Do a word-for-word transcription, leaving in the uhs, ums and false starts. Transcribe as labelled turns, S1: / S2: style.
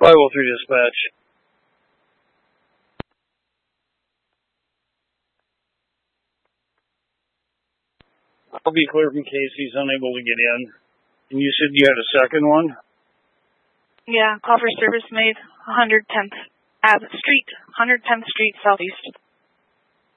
S1: five oh three dispatch. I'll be clear in case he's unable to get in. And you said you had a second one?
S2: Yeah, call for service made, one hundred tenth Abbott Street, one hundred tenth Street Southeast.